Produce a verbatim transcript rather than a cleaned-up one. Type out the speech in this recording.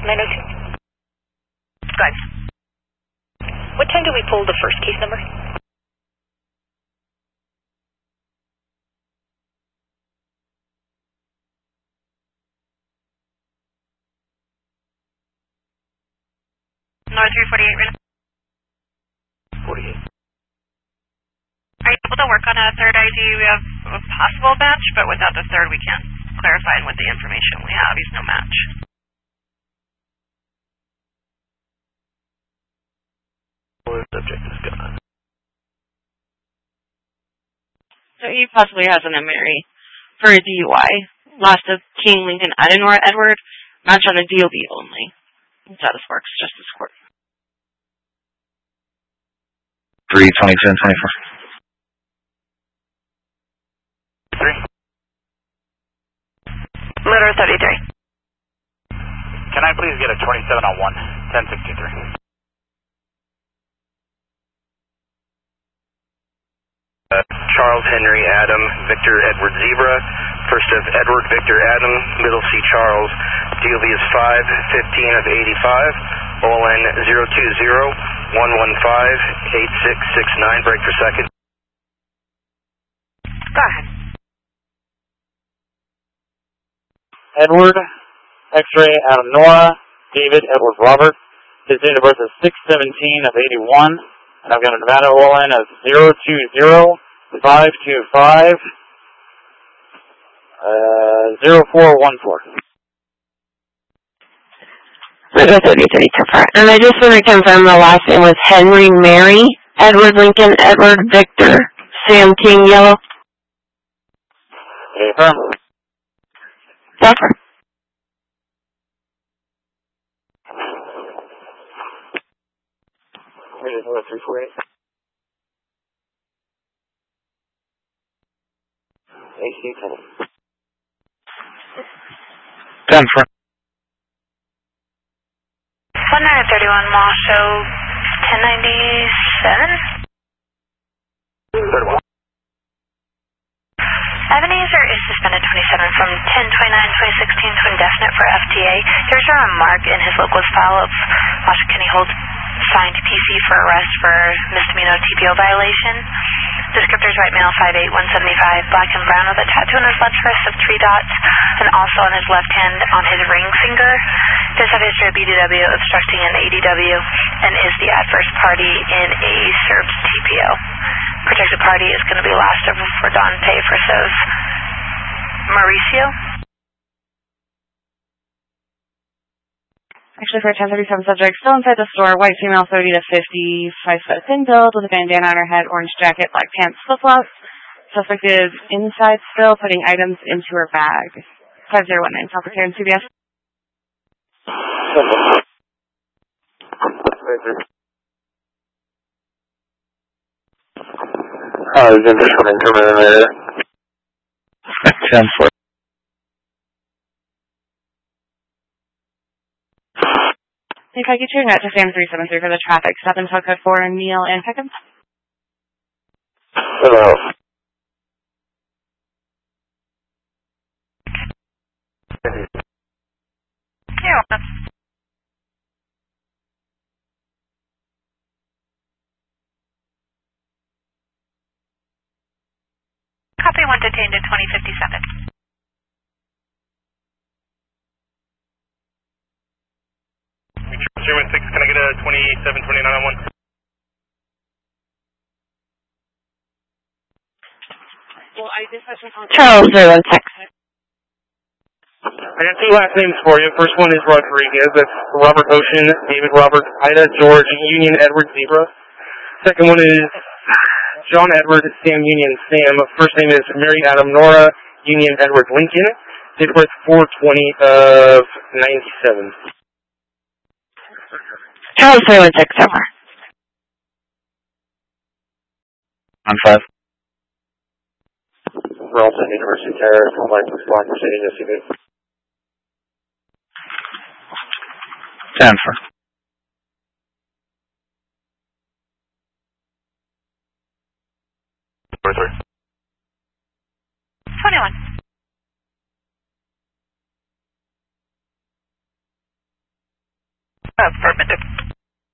nine oh two. Go ahead. What time do we pull the first case number? North three forty-eight, right? forty-eight. Are you able to work on a third I D? We have a possible match, but without the third, we can't clarify, and with the information we have, he's no match. Well, the subject is gone. So he possibly has an M R I for a D U I. Lost of King, Lincoln, Adenora, Edward. Match on a D O B only. Status works, Justice Court. three twenty-two and twenty-four. Three. Letter thirty-three. Can I please get a twenty-seven on one, ten sixty-three? Uh, Charles Henry Adam Victor Edward Zebra, first of Edward Victor Adam, middle C Charles, D O B is five fifteen of eighty-five, O L N zero two zero one one five eight six six nine, break for second. Go ahead. Edward, X-ray Adam Nora, David Edward Robert. His date of birth is six seventeen of eighty-one, and I've got a Nevada O L N of zero two zero five two five uh, zero four one four. thirty-three so far. And I just want to confirm the last name was Henry Mary, Edward Lincoln, Edward Victor, Sam King Yellow. Affirm. Suffer. three four eight. A C ten. ten for. one nine thirty-one mall show ten ninety-seven. thirty-one. Ebenezer is suspended twenty-seven from ten twenty-nine twenty sixteen to indefinite for F T A. Here's a remark in his local's file of Washington County Hold signed P C for arrest for misdemeanor T P O violation. Descriptors white male five eight, one seventy-five, black and brown with a tattoo on his left wrist of three dots and also on his left hand on his ring finger. Does have a history of B D W, obstructing an A D W, and is the adverse party in a served T P O. Protected party is going to be last over for Dante versus Mauricio. Actually, for a ten thirty-seven subject, still inside the store, white female, thirty to fifty, five foot thin build, with a bandana on her head, orange jacket, black pants, flip-flops. Suspect is inside still, putting items into her bag. five zero one nine, South Return, C B S. Uh, is this coming from in there? ten four. If I get you net to Sam three seven three for the traffic stop and code four, Neil and Peckham. Hello. You're welcome. Copy one detained at twenty fifty-seven. German six, can I get a twenty-seven twenty-nine on one? Well, I dispatched on Charles zero one six. I got two last names for you. First one is Rodriguez. That's Robert Ocean, David Robert, Ida George, Union Edward Zebra. Second one is John Edward, Sam Union Sam. First name is Mary Adam Nora, Union Edward Lincoln. Date of birth four twenty of ninety-seven. Charles zero one six over. On five. Ralston University Terror, compliance with Block City, S U V. ten for. three. twenty-one. Uh, perpendicular.